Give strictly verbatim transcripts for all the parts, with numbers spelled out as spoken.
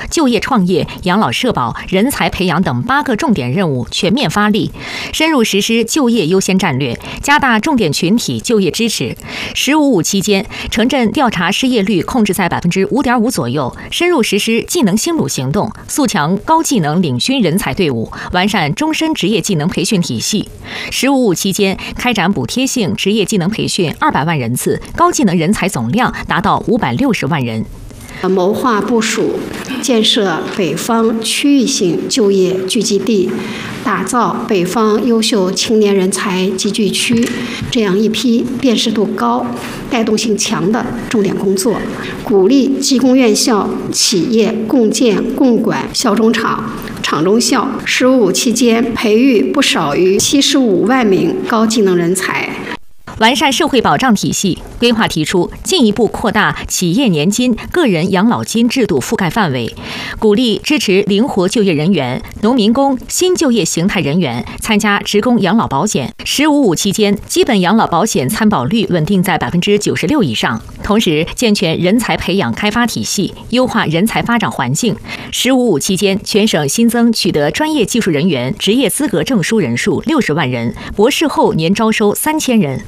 就业创业、养老社保、人才培养等八个重点任务全面发力，深入实施就业优先战略，加大重点群体就业支持。“十五五”期间，城镇调查失业率控制在百分之五点五左右，深入实施技能新鲁行动，速强高技能领军人才队伍，完善终身职业技能培训体系。“十五五”期间，开展补贴性职业技能培训二百万人次，高技能人才总量达到五百六十万人。 谋划部署建设北方区域性就业聚集地，打造北方优秀青年人才集聚区，这样一批辨识度高、带动性强的重点工作，鼓励技工院校企业共建共管校中厂、厂中校。“十五五”期间，培育不少于七十五万名高技能人才。 完善社会保障体系，规划提出进一步扩大企业年金、个人养老金制度覆盖范围，鼓励支持灵活就业人员、农民工、新就业形态人员参加职工养老保险。“十五五”期间，基本养老保险参保率稳定在百分之九十六以上，同时健全人才培养开发体系，优化人才发展环境。“十五五”期间，全省新增取得专业技术人员职业资格证书人数六十万人，博士后年招收三千人。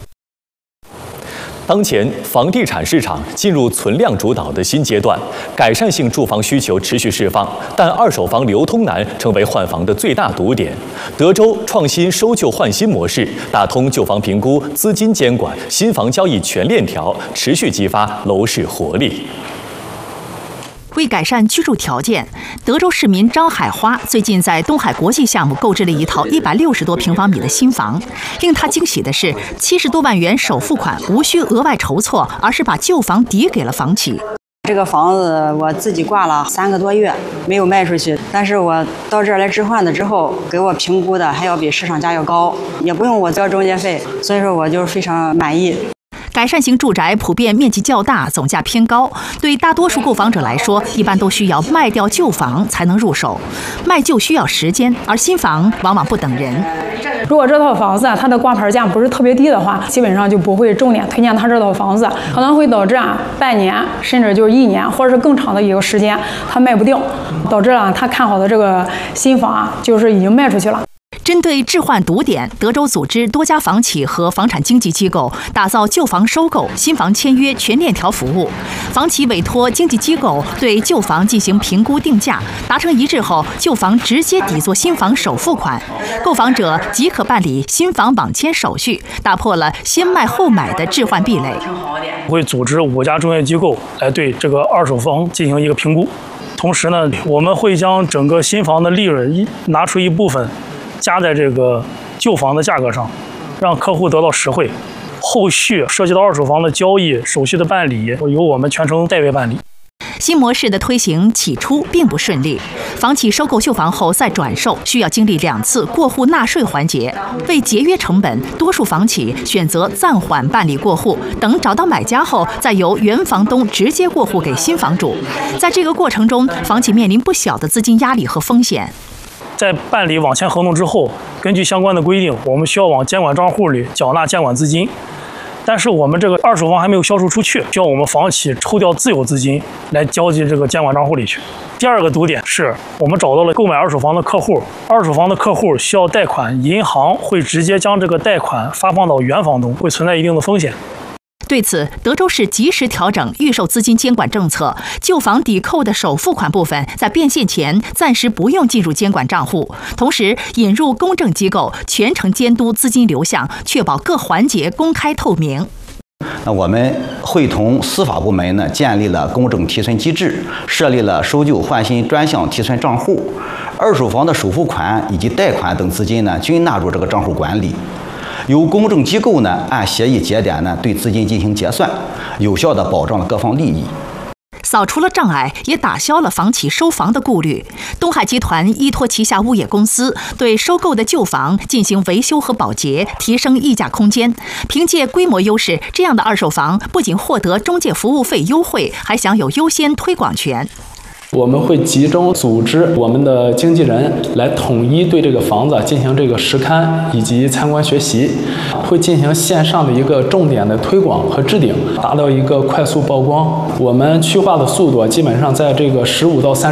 当前房地产市场进入存量主导的新阶段，改善性住房需求持续释放，但二手房流通难成为换房的最大堵点。德州创新收旧换新模式，打通旧房评估、资金监管、新房交易全链条，持续激发楼市活力。 为改善居住条件，德州市民张海花最近在东海国际项目购置了一套一百六十多平方米的新房。令他惊喜的是，七十多万元首付款无需额外筹措，而是把旧房抵给了房企。 这个房子我自己挂了三个多月没有卖出去，但是我到这儿来置换的之后，给我评估的还要比市场价要高，也不用我交中介费，所以说我就非常满意。 改善型住宅普遍面积较大，总价偏高，对大多数购房者来说，一般都需要卖掉旧房才能入手。卖旧需要时间，而新房往往不等人。 如果这套房子它的挂牌价不是特别低的话，基本上就不会重点推荐它这套房子，可能会导致啊半年甚至就是一年或者是更长的一个时间它卖不掉，导致啊他看好的这个新房啊就是已经卖出去了。 针对置换堵点，德州组织多家房企和房产经纪机构，打造旧房收购、新房签约全链条服务。房企委托经纪机构对旧房进行评估定价，达成一致后，旧房直接抵作新房首付款，购房者即可办理新房网签手续，打破了先卖后买的置换壁垒。 会组织五家中介机构来对这个二手房进行一个评估，同时呢，我们会将整个新房的利润一拿出一部分加在这个旧房的价格上，让客户得到实惠。后续涉及到二手房的交易手续的办理，由我们全程代为办理。 新模式的推行起初并不顺利，房企收购旧房后再转售，需要经历两次过户纳税环节。为节约成本，多数房企选择暂缓办理过户，等找到买家后，再由原房东直接过户给新房主。在这个过程中，房企面临不小的资金压力和风险。 在办理网签合同之后，根据相关的规定，我们需要往监管账户里缴纳监管资金。但是我们这个二手房还没有销售出去，需要我们房企抽调自有资金来交进这个监管账户里去。第二个堵点是我们找到了购买二手房的客户，二手房的客户需要贷款，银行会直接将这个贷款发放到原房东，会存在一定的风险。 对此，德州市及时调整预售资金监管政策，旧房抵扣的首付款部分在变现前暂时不用进入监管账户，同时引入公证机构全程监督资金流向，确保各环节公开透明。 那我们会同司法部门呢，建立了公证提存机制，设立了收旧换新专项提存账户，二手房的首付款以及贷款等资金呢，均纳入这个账户管理。由公证机构呢按协议节点呢对资金进行结算，有效地保障了各方利益。 扫除了障碍，也打消了房企收房的顾虑。东海集团依托旗下物业公司，对收购的旧房进行维修和保洁，提升溢价空间。凭借规模优势，这样的二手房不仅获得中介服务费优惠，还享有优先推广权。 我们会集中组织我们的经纪人来统一对这个房子进行这个实勘以及参观学习，会进行线上的一个重点的推广和置顶，达到一个快速曝光。我们去化的速度基本上在这个十五到三十。